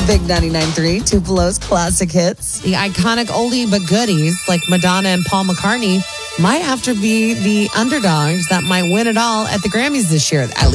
Big 99.3, Tupelo's classic hits. The iconic oldie but goodies like Madonna and Paul McCartney might have to be the underdogs that might win it all at the Grammys this year. At least